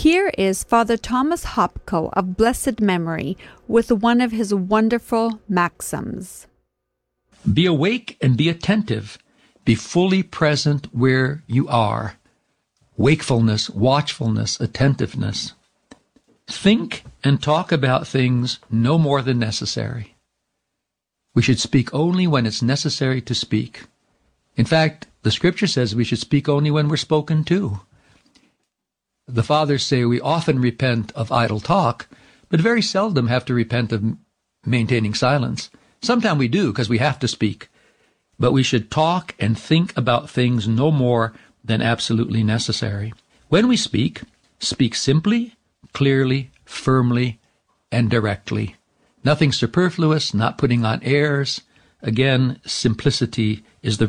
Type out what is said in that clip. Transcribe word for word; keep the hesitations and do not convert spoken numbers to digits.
Here is Father Thomas Hopko of blessed memory with one of his wonderful maxims. Be awake and be attentive. Be fully present where you are. Wakefulness, watchfulness, attentiveness. Think and talk about things no more than necessary. We should speak only when it's necessary to speak. In fact, the Scripture says we should speak only when we're spoken to. The fathers say we often repent of idle talk, but very seldom have to repent of maintaining silence. Sometimes we do because we have to speak. But we should talk and think about things no more than absolutely necessary. When we speak, speak simply, clearly, firmly, and directly. Nothing superfluous, not putting on airs. Again, simplicity is the